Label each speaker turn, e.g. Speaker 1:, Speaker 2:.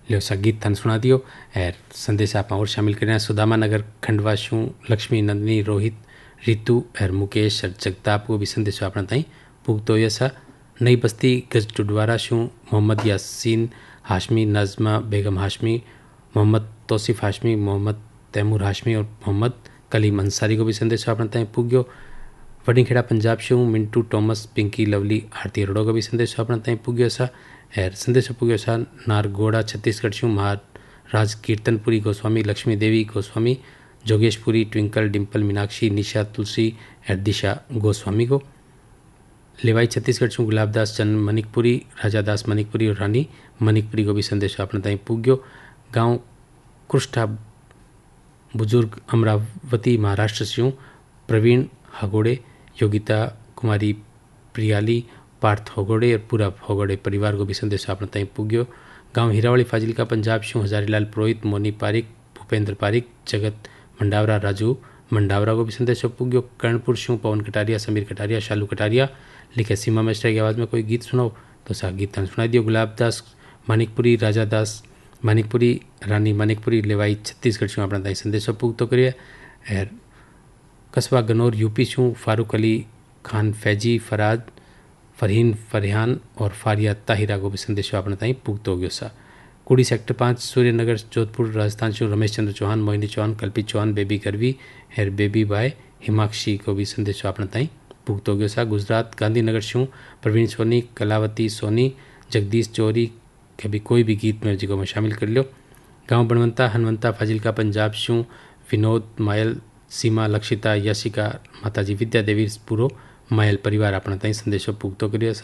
Speaker 1: लियो सा गीत थाने सुना दियो। और संदेश आप और शामिल करें सुदामा नगर खंडवाशू लक्ष्मी नंदिनी रोहित रितु और मुकेश और जगताप को भी संदेश अपना ताई पुगतो यसा। नई बस्ती गज टुडवारा शू मोहम्मद यासीन हाशमी नज़मा बेगम हाशमी मोहम्मद तौसीफ हाशमी मोहम्मद तैमूर हाशमी और मोहम्मद कलीम अंसारी को भी संदेश अपना ताई पुग्यो। वडीखेड़ा पंजाब शू मिंटू टॉमस पिंकी लवली आरती अरोड़ा को भी संदेश अपना ताई पुग्यो सा। और संदेश पुग्यो सा नारगोड़ा छत्तीसगढ़ शू महाराज कीर्तनपुरी गोस्वामी लक्ष्मी देवी गोस्वामी जोगेशपुरी ट्विंकल डिम्पल मीनाक्षी निशा तुलसी और दिशा गोस्वामी को। लेवाई छत्तीसगढ़ शू गुलाबदास चंद मनिकपुरी राजादास मनिकपुरी और रानी मनिकपुरी को भी संदेश अपना ताई पुग्यो। गाँव कुष्ठा बुजुर्ग अमरावती महाराष्ट्र से प्रवीण हगोड़े योगिता कुमारी प्रियाली पार्थ होगोड़े और पूरा होगोड़े परिवार को भी संदेश अपना ताई पुग्यो। गांव हीरावली फाजिलका पंजाब शू हजारीलाल पुरोहित मोनी पारिक भूपेंद्र पारिक जगत मंडावरा राजू मंडावरा को भी संदेश पुग्यो। कर्णपुर शू पवन कटारिया समीर कटारिया शालू कटारिया लिखे सीमा मिश्रा की आवाज़ में कोई गीत सुनाओ तो सा गीत सुनाई दियो। गुलाबदास मानिकपुरी राजादास मानिकपुरी रानी मानिकपुरी लेवाई छत्तीसगढ़ शू अपना ताई संदेश पुगतो करिए। और कस्बा गनौर यूपी शू फारूक अली खान फैजी फराज फरहीन फरहान और फारिया ताहिरा को भी संदेश अपना ताई पुगतो गयो सा। कुड़ी सेक्टर 5 सूर्यनगर जोधपुर राजस्थान शू रमेश चंद्र चौहान मोहिनी चौहान कल्पित चौहान बेबी करवी हेर बेबी बाय हिमाक्षी को भी संदेश अपना ताई पुगतो गयो सा। गुजरात गांधीनगर शू प्रवीण सोनी कलावती सोनी जगदीश चौरी के भी कोई भी गीत म्यूजिक में शामिल कर लियो। गाँव बनवंता हनवंता फाजिलका पंजाब शू विनोद मायल सीमा लक्षिता यशिका माताजी विद्या देवी पूरो मायल परिवार अपना ताई संदेशों पुगतो करियो।